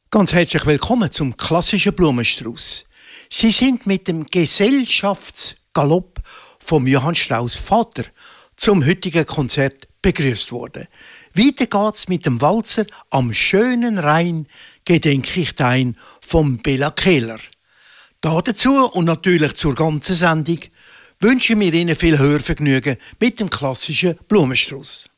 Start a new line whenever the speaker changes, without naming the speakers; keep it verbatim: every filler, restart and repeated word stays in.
Ganz herzlich willkommen zum klassischen Blumenstrauß. Sie sind mit dem Gesellschaftsgalopp vom Johann Strauss Vater zum heutigen Konzert begrüßt worden. Weiter geht's mit dem Walzer Am schönen Rhein gedenke ich dein vom Bela Kehler. Dazu und natürlich zur ganzen Sendung wünschen wir Ihnen viel Hörvergnügen mit dem klassischen Blumenstrauß.